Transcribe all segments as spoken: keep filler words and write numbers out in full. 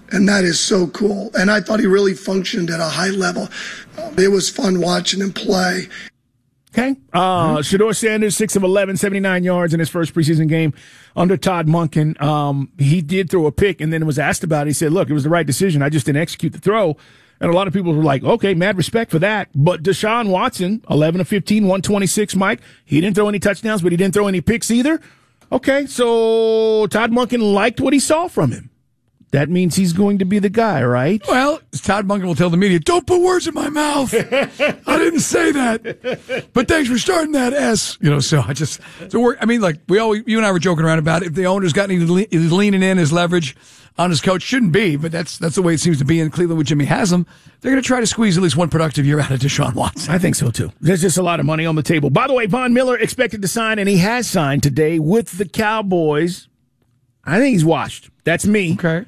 And that is so cool. And I thought he really functioned at a high level. Um, it was fun watching him play. Okay. Uh, mm-hmm. Shedeur Sanders, six of eleven, seventy-nine yards in his first preseason game under Todd Monken. Um, he did throw a pick and then was asked about it. He said, look, it was the right decision. I just didn't execute the throw. And a lot of people were like, okay, mad respect for that. But Deshaun Watson, eleven of fifteen, one twenty-six, Mike. He didn't throw any touchdowns, but he didn't throw any picks either. Okay, so Todd Monken liked what he saw from him. That means he's going to be the guy, right? Well, Todd Monken will tell the media, don't put words in my mouth. I didn't say that. But thanks for starting that S. You know, so I just, so we're, I mean, like, we always, you and I were joking around about it. If the owner's got any is leaning in his leverage on his coach, shouldn't be, but that's that's the way it seems to be in Cleveland with Jimmy Haslam. They're going to try to squeeze at least one productive year out of Deshaun Watson. I think so, too. There's just a lot of money on the table. By the way, Von Miller expected to sign, and he has signed today with the Cowboys. I think he's washed. That's me. Okay.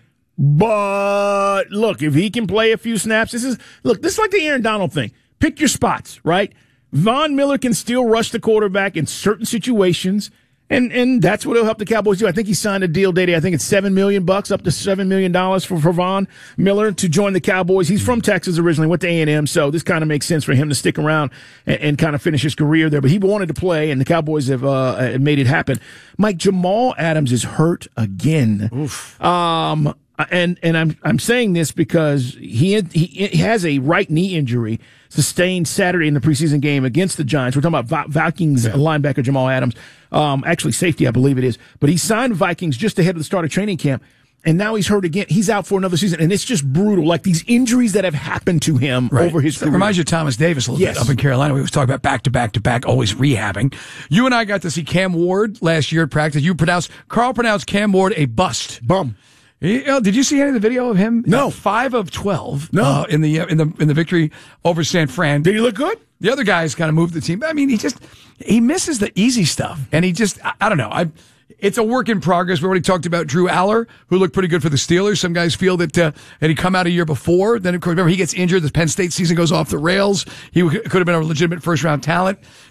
But look, if he can play a few snaps, this is look, this is like the Aaron Donald thing. Pick your spots, right? Von Miller can still rush the quarterback in certain situations, and and that's what will help the Cowboys do. I think he signed a deal, Dady. I think it's seven million bucks, up to seven million dollars for, for Von Miller to join the Cowboys. He's from Texas originally, went to A and M, so this kind of makes sense for him to stick around and, and kind of finish his career there. But he wanted to play, and the Cowboys have uh, made it happen. Mike, Jamal Adams is hurt again. Oof. Um. And and I'm I'm saying this because he he, he has a right knee injury sustained Saturday in the preseason game against the Giants. We're talking about Vikings yeah. linebacker Jamal Adams, um, actually safety, I believe it is. But he signed Vikings just ahead of the start of training camp, and now he's hurt again. He's out for another season, and it's just brutal. Like these injuries that have happened to him right. over his that career. Reminds you of Thomas Davis a little yes. bit up in Carolina. We was talking about back to back to back, always rehabbing. You and I got to see Cam Ward last year at practice. You pronounced Carl pronounced Cam Ward a bust. Bum. He, uh, did you see any of the video of him? No. Uh, five of twelve. No. Uh, in the uh, in the in the victory over San Fran. Did he look good? The other guys kind of moved the team. I mean, he just he misses the easy stuff, and he just I, I don't know. I it's a work in progress. We already talked about Drew Aller, who looked pretty good for the Steelers. Some guys feel that uh, that he'd come out a year before. Then of course, remember he gets injured. The Penn State season goes off the rails. He w- could have been a legitimate first round talent.